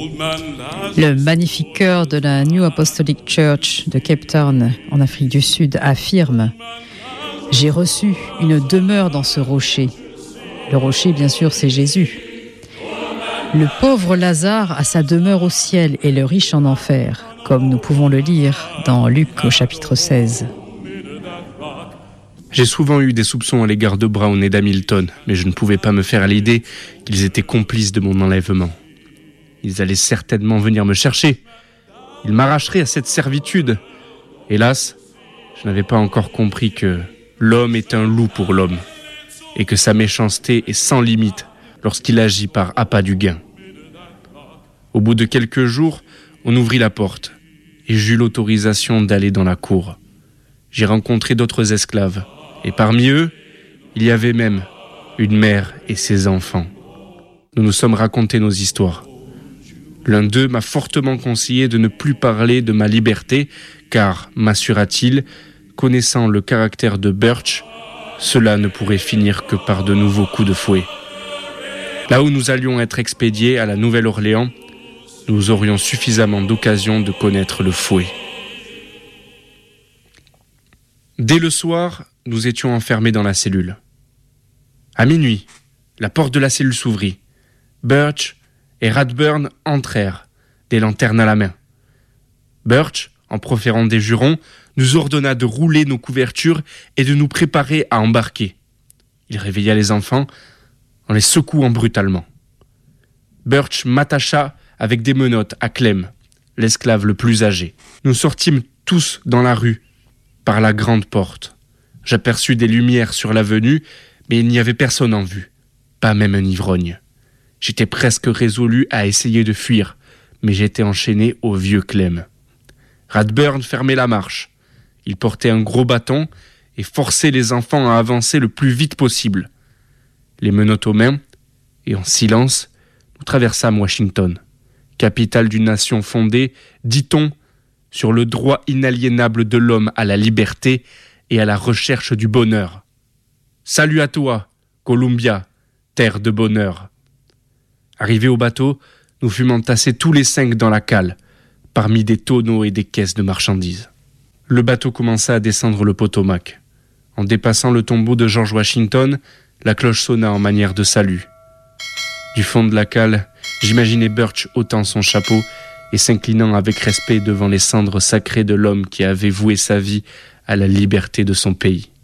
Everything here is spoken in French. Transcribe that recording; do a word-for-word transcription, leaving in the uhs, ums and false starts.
Le magnifique chœur de la New Apostolic Church de Cape Town, en Afrique du Sud, affirme « J'ai reçu une demeure dans ce rocher ». Le rocher, bien sûr, c'est Jésus. Le pauvre Lazare a sa demeure au ciel et le riche en enfer, comme nous pouvons le lire dans Luc au chapitre seize. J'ai souvent eu des soupçons à l'égard de Brown et d'Hamilton, mais je ne pouvais pas me faire à l'idée qu'ils étaient complices de mon enlèvement. Ils allaient certainement venir me chercher. Ils m'arracheraient à cette servitude. Hélas, je n'avais pas encore compris que l'homme est un loup pour l'homme, et que sa méchanceté est sans limite lorsqu'il agit par appât du gain. Au bout de quelques jours, on ouvrit la porte, et j'eus l'autorisation d'aller dans la cour. J'ai rencontré d'autres esclaves, et parmi eux, il y avait même une mère et ses enfants. Nous nous sommes racontés nos histoires. L'un d'eux m'a fortement conseillé de ne plus parler de ma liberté, car, m'assura-t-il, connaissant le caractère de Birch, cela ne pourrait finir que par de nouveaux coups de fouet. Là où nous allions être expédiés à la Nouvelle-Orléans, nous aurions suffisamment d'occasions de connaître le fouet. Dès le soir, nous étions enfermés dans la cellule. À minuit, la porte de la cellule s'ouvrit. Birch et Radburn entrèrent, des lanternes à la main. Birch, en proférant des jurons, nous ordonna de rouler nos couvertures et de nous préparer à embarquer. Il réveilla les enfants en les secouant brutalement. Birch m'attacha avec des menottes à Clem, l'esclave le plus âgé. Nous sortîmes tous dans la rue, par la grande porte. J'aperçus des lumières sur l'avenue, mais il n'y avait personne en vue, pas même un ivrogne. J'étais presque résolu à essayer de fuir, mais j'étais enchaîné au vieux Clem. Radburn fermait la marche. Il portait un gros bâton et forçait les enfants à avancer le plus vite possible. Les menottes aux mains, et en silence, nous traversâmes Washington, capitale d'une nation fondée, dit-on, sur le droit inaliénable de l'homme à la liberté et à la recherche du bonheur. Salut à toi, Columbia, terre de bonheur. Arrivés au bateau, nous fûmes entassés tous les cinq dans la cale, parmi des tonneaux et des caisses de marchandises. Le bateau commença à descendre le Potomac. En dépassant le tombeau de George Washington, la cloche sonna en manière de salut. Du fond de la cale, j'imaginais Birch ôtant son chapeau et s'inclinant avec respect devant les cendres sacrées de l'homme qui avait voué sa vie à la liberté de son pays.